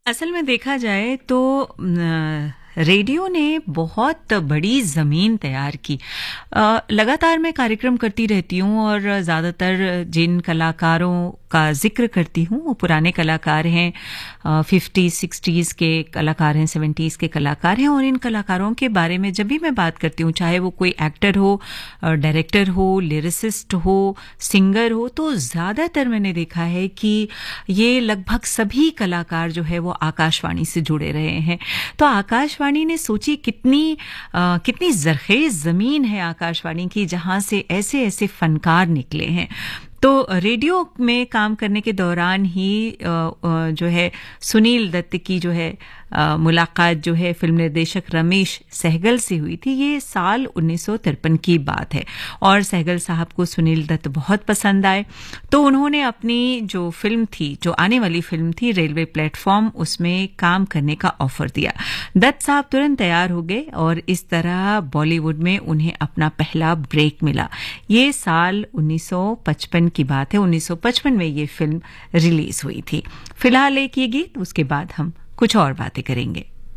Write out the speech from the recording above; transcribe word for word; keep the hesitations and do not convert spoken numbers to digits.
असल में देखा जाए तो अ, रेडियो ने बहुत बड़ी ज़मीन तैयार की। अ, लगातार मैं कार्यक्रम करती रहती हूँ और ज़्यादातर जिन कलाकारों का जिक्र करती हूँ वो पुराने कलाकार हैं, फिफ्टीज़ सिक्सटीज़ के कलाकार हैं, सेवेंटीज़ के कलाकार हैं। और इन कलाकारों के बारे में जब भी मैं बात करती हूँ, चाहे वो कोई एक्टर हो, डायरेक्टर हो, लिरिसिस्ट हो, सिंगर हो, तो ज़्यादातर मैंने देखा है कि ये लगभग सभी कलाकार जो है वो आकाशवाणी से जुड़े रहे हैं। तो आकाशवाणी ने सोची कितनी आ, कितनी जरखेज ज़मीन है आकाशवाणी की, जहाँ से ऐसे ऐसे फनकार निकले हैं। तो रेडियो में काम करने के दौरान ही आ, आ, जो है सुनील दत्त की जो है आ, मुलाकात जो है फिल्म निर्देशक रमेश सहगल से हुई थी। ये साल उन्नीस सौ तिरपन की बात है और सहगल साहब को सुनील दत्त बहुत पसंद आए। तो उन्होंने अपनी जो फिल्म थी, जो आने वाली फिल्म थी रेलवे प्लेटफॉर्म, उसमें काम करने का ऑफर दिया। दत्त साहब तुरंत तैयार हो गए और इस तरह बॉलीवुड में उन्हें अपना पहला ब्रेक मिला। ये साल उन्नीस सौ पचपन की बात है। उन्नीस सौ पचपन में ये फिल्म रिलीज हुई थी। फिलहाल एक ये गीत, उसके बाद हम कुछ और बातें करेंगे।